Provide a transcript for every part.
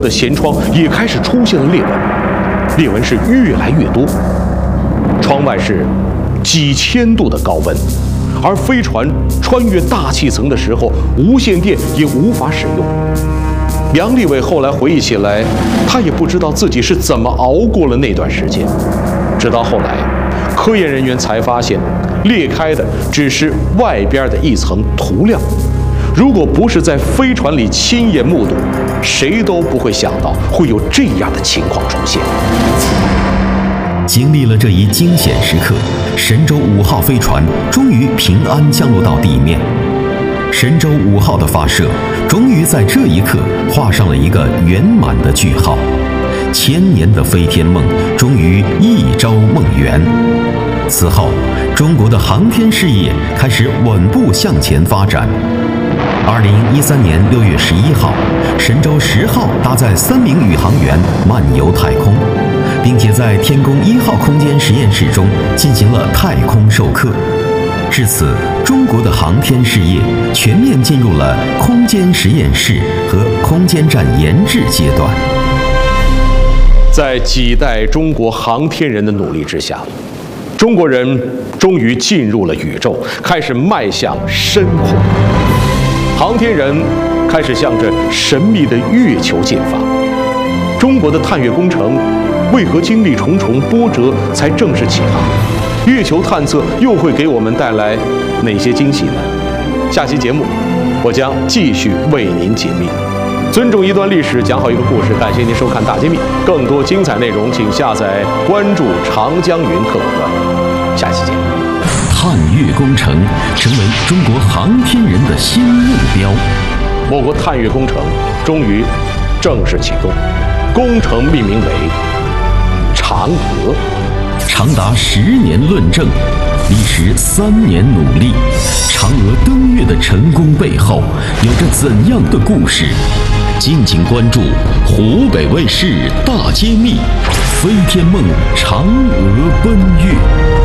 的舷窗也开始出现了裂纹，裂纹是越来越多。窗外是几千度的高温，而飞船穿越大气层的时候，无线电也无法使用。杨利伟后来回忆起来，他也不知道自己是怎么熬过了那段时间。直到后来，科研人员才发现，裂开的只是外边的一层涂料。如果不是在飞船里亲眼目睹，谁都不会想到会有这样的情况出现。 经历了这一惊险时刻，神舟5号飞船终于平安降落到地面。神舟5号的发射，终于在这一刻画上了一个圆满的句号。千年的飞天梦，终于一朝梦圆。此后，中国的航天事业开始稳步向前发展。2013年6月11号，神舟10号搭载3名宇航员漫游太空，并且在天宫1号空间实验室中进行了太空授课。至此，中国的航天事业全面进入了空间实验室和空间站研制阶段。 在几代中国航天人的努力之下，中国人终于进入了宇宙，开始迈向深空。航天人开始向着神秘的月球进发。中国的探月工程为何经历重重波折才正式起航？月球探测又会给我们带来哪些惊喜呢？下期节目，我将继续为您解密。尊重一段历史，讲好一个故事。感谢您收看《大揭秘》，更多精彩内容，请下载关注长江云客户端。下期见。 探月工程成为中国航天人的新目标。 我国探月工程终于正式启动，工程命名为嫦娥。 长达10年论证，历时3年努力，嫦娥登月的成功背后有着怎样的故事？敬请关注湖北卫视大揭秘，飞天梦嫦娥奔月。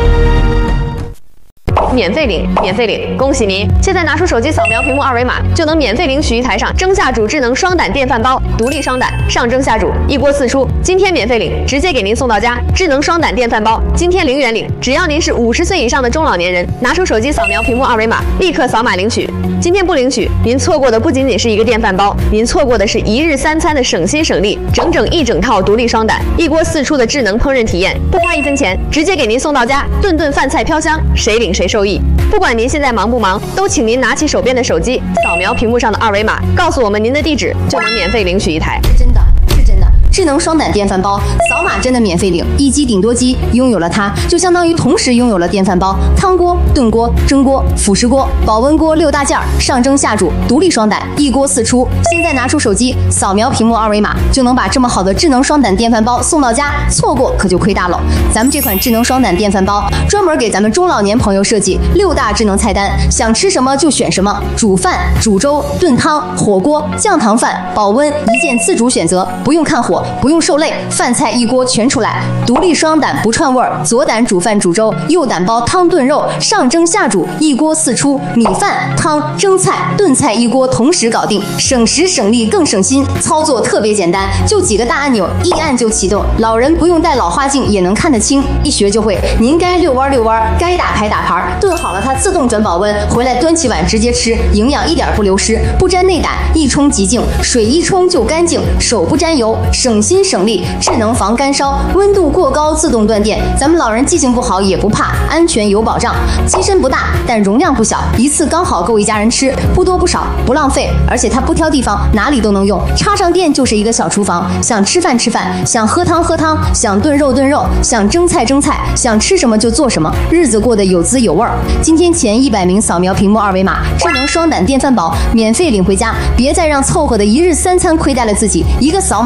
免费领，免费领！恭喜您！现在拿出手机扫描屏幕2维码，就能免费领取一台上蒸下煮智能双胆电饭煲，独立双胆，上蒸下煮，一锅4出。今天免费领，直接给您送到家。智能双胆电饭煲，今天0元领，只要您是50岁以上的中老年人，拿出手机扫描屏幕2维码，立刻扫码领取。今天不领取，您错过的不仅仅是一个电饭煲，您错过的是1日3餐的省心省力，整一整套独立双胆，一锅4出的智能烹饪体验，不花1分钱，直接给您送到家，顿顿饭菜飘香，谁领谁受益。不管您现在忙不忙，都请您拿起手边的手机，扫描屏幕上的2维码，告诉我们您的地址，就能免费领取一台。 真的是真的。智能双胆电饭煲，扫码真的免费领，一机顶多机，拥有了它，就相当于同时拥有了电饭煲、汤锅、炖锅、蒸锅、辅食锅、保温锅6大件，上蒸下煮，独立双胆，一锅4出。现在拿出手机，扫描屏幕2维码，就能把这么好的智能双胆电饭煲送到家，错过可就亏大了。咱们这款智能双胆电饭煲，专门给咱们中老年朋友设计6大智能菜单，想吃什么就选什么，煮饭、煮粥、炖汤、火锅、酱糖饭、保温，一键自主选择，不用看火，不用受累，饭菜一锅全出来。独立双胆不串味儿，左胆煮饭煮粥，右胆煲汤炖肉，上蒸下煮，一锅4出，米饭、汤、蒸菜、炖菜一锅同时搞定，省时省力更省心，操作特别简单，就几个大按钮，一按就启动，老人不用戴老花镜也能看得清，一学就会。您该遛弯遛弯，该打牌打牌，炖好了它自动转保温，回来端起碗直接吃，营养一点不流失，不沾内胆，一冲即净，水一冲就干净，手不沾油，省心省力，智能防干烧，温度过高自动断电，咱们老人记性不好也不怕，安全有保障。机身不大，但容量不小，一次刚好够一家人吃，不多不少，不浪费，而且它不挑地方，哪里都能用，插上电就是一个小厨房，想吃饭吃饭，想喝汤喝汤，想炖肉炖肉，想蒸菜蒸菜，想吃什么就做什么，日子过得有滋有味儿。今天前100名扫描屏幕2维码，智能双胆电饭煲免费领回家，别再让凑合的1日3餐亏待了自己，一个扫码，我们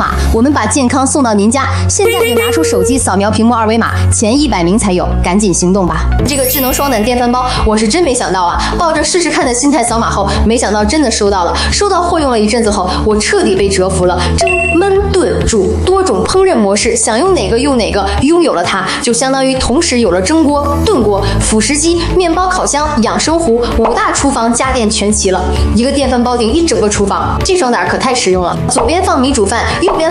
们把健康送到您家。现在就拿出手机扫描屏幕二维码，前100名才有，赶紧行动吧！这个智能双胆电饭煲，我是真没想到啊！抱着试试看的心态扫码后，没想到真的收到了。收到货用了一阵子后，我彻底被折服了。蒸、焖、炖、煮多种烹饪模式，想用哪个用哪个。拥有了它，就相当于同时有了蒸锅、炖锅、辅食机、面包烤箱、养生壶，5大厨房家电全齐了。一个电饭煲顶一整个厨房，这双胆可太实用了。左边放米煮饭，右边